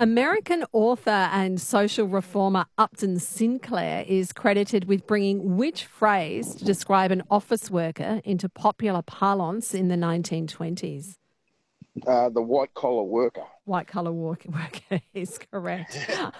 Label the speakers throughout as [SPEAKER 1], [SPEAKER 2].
[SPEAKER 1] American author and social reformer Upton Sinclair is credited with bringing which phrase to describe an office worker into popular parlance in the 1920s?
[SPEAKER 2] The white-collar worker.
[SPEAKER 1] White-collar worker is correct.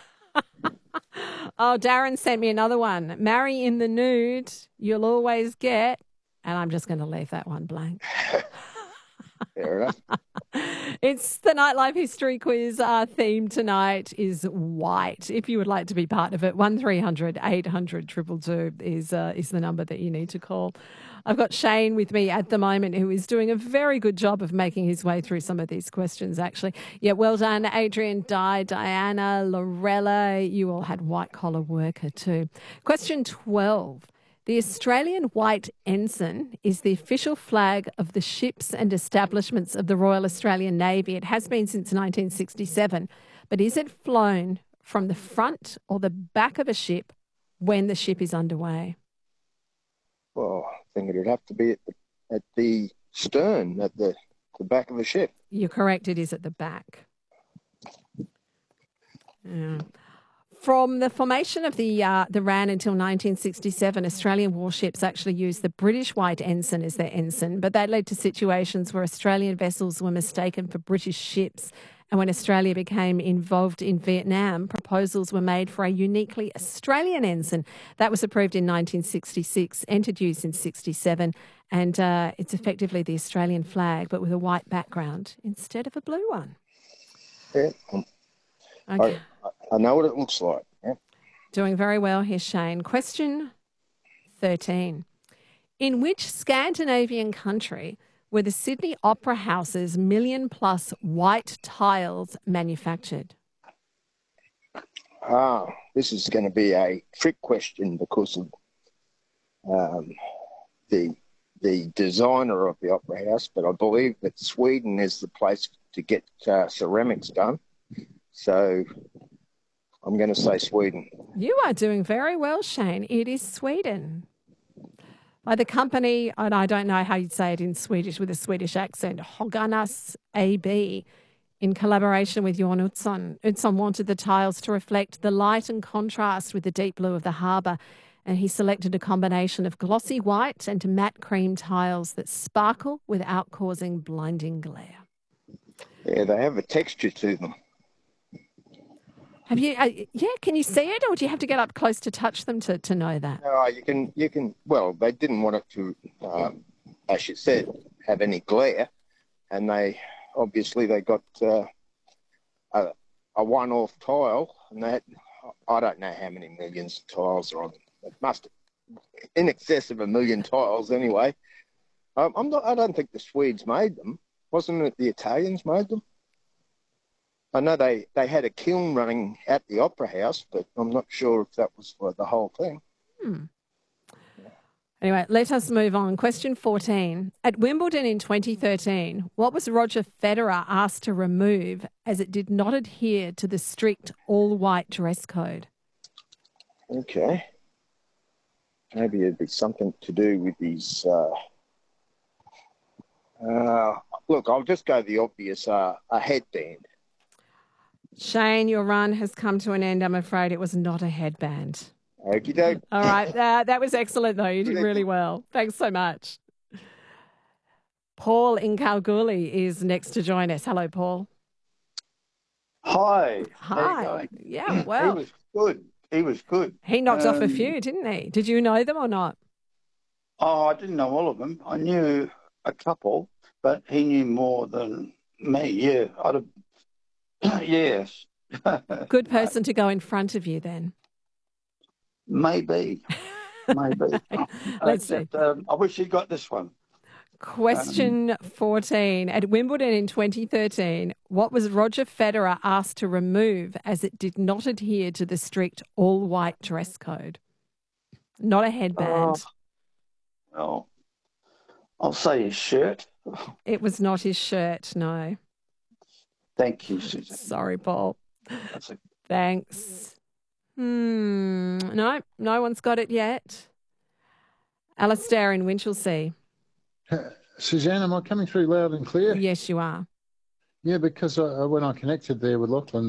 [SPEAKER 1] Oh, Darren sent me another one. Marry in the nude, you'll always get... And I'm just going to leave that one blank.
[SPEAKER 2] Fair enough.
[SPEAKER 1] It's the Nightlife History Quiz. Our theme tonight is white. If you would like to be part of it, 1300 800 222 is the number that you need to call. I've got Shane with me at the moment, who is doing a very good job of making his way through some of these questions, actually. Yeah, well done, Adrian, Diana, Lorella. You all had white-collar worker too. Question 12. The Australian White Ensign is the official flag of the ships and establishments of the Royal Australian Navy. It has been since 1967, but is it flown from the front or the back of a ship when the ship is underway?
[SPEAKER 2] Well, I think it'd have to be at the stern, at the back of the ship.
[SPEAKER 1] You're correct, it is at the back. Yeah. From the formation of the RAN until 1967, Australian warships actually used the British White Ensign as their ensign, but that led to situations where Australian vessels were mistaken for British ships. And when Australia became involved in Vietnam, proposals were made for a uniquely Australian ensign. That was approved in 1966, entered use in 67, and it's effectively the Australian flag, but with a white background instead of a blue one.
[SPEAKER 2] Yeah.
[SPEAKER 1] Okay.
[SPEAKER 2] I know what it looks like. Yeah.
[SPEAKER 1] Doing very well here, Shane. Question 13. In which Scandinavian country were the Sydney Opera House's million-plus white tiles manufactured?
[SPEAKER 2] This is going to be a trick question because of the designer of the Opera House, but I believe that Sweden is the place to get ceramics done. So I'm going to say Sweden. You
[SPEAKER 1] are doing very well, Shane. It is Sweden. By the company, and I don't know how you'd say it in Swedish with a Swedish accent, Höganäs AB, in collaboration with Johan Utzon. Utzon wanted the tiles to reflect the light and contrast with the deep blue of the harbour, and he selected a combination of glossy white and matte cream tiles that sparkle without causing blinding glare.
[SPEAKER 2] Yeah, they have a texture to them.
[SPEAKER 1] Have you? Can you see it, or do you have to get up close to touch them to know that?
[SPEAKER 2] No, you can. Well, they didn't want it to, as you said, have any glare, and they got a one-off tile, and that I don't know how many millions of tiles are on them. It must in excess of 1 million tiles anyway. I don't think the Swedes made them. Wasn't it the Italians made them? I know they had a kiln running at the Opera House, but I'm not sure if that was for the whole thing.
[SPEAKER 1] Anyway, let us move on. Question 14. At Wimbledon in 2013, what was Roger Federer asked to remove as it did not adhere to the strict all-white dress code?
[SPEAKER 2] Okay. Maybe it'd be something to do with his... look, I'll just go the obvious, a headband.
[SPEAKER 1] Shane, your run has come to an end. I'm afraid it was not a headband.
[SPEAKER 2] Okie doke.
[SPEAKER 1] All right. That was excellent, though. You did really well. Thanks so much. Paul in Kalgoorlie is next to join us. Hello, Paul.
[SPEAKER 3] Hi.
[SPEAKER 1] Hi. Yeah, well.
[SPEAKER 3] He was good.
[SPEAKER 1] He knocked off a few, didn't he? Did you know them or not?
[SPEAKER 3] Oh, I didn't know all of them. I knew a couple, but he knew more than me. Yeah, yes.
[SPEAKER 1] Good person to go in front of you then.
[SPEAKER 3] Maybe.
[SPEAKER 1] Let's see.
[SPEAKER 3] I wish he'd got this one.
[SPEAKER 1] Question 14. At Wimbledon in 2013, what was Roger Federer asked to remove as it did not adhere to the strict all-white dress code? Not a headband.
[SPEAKER 3] Well, I'll say his shirt.
[SPEAKER 1] It was not his shirt, no.
[SPEAKER 3] Thank you, Susan.
[SPEAKER 1] Sorry, Paul. Thanks. No one's got it yet. Alistair in Winchelsea.
[SPEAKER 4] Suzanne, am I coming through loud and clear?
[SPEAKER 1] Yes, you are.
[SPEAKER 4] Yeah, because when I connected there with Lachlan,